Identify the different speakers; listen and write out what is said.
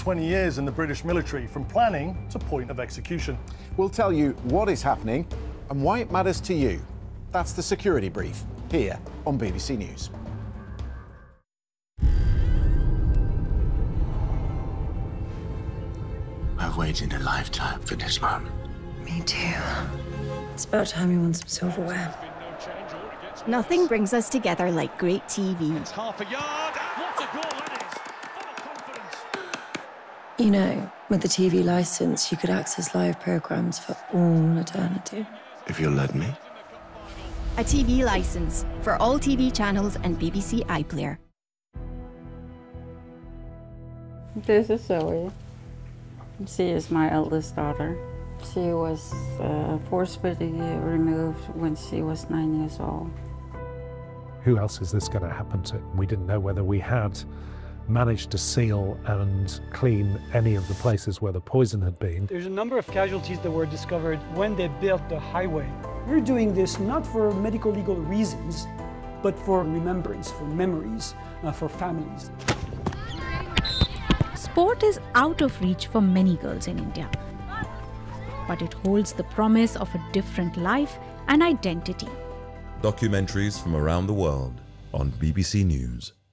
Speaker 1: 20 years in the British military, from planning to point of execution.
Speaker 2: We'll tell you what is happening and why it matters to you. That's the Security Brief, here on BBC News.
Speaker 3: I've waited a lifetime for this moment.
Speaker 4: Me too. It's about time you won some silverware.
Speaker 5: Nothing brings us together like great TV.
Speaker 6: It's half a yard. What a goal that is! Full of confidence.
Speaker 4: You know, with the TV license, you could access live programs for all eternity.
Speaker 3: If you'll let me.
Speaker 5: A TV licence for all TV channels and BBC iPlayer.
Speaker 7: This is Zoe. She is my eldest daughter. She was forcibly removed when she was 9 years old.
Speaker 8: Who else is this going to happen to? We didn't know whether we had managed to seal and clean any of the places where the poison had been.
Speaker 9: There's a number of casualties that were discovered when they built the highway. We're doing this not for medical legal reasons, but for remembrance, for memories, for families.
Speaker 10: Sport is out of reach for many girls in India, but it holds the promise of a different life and identity.
Speaker 11: Documentaries from around the world on BBC News.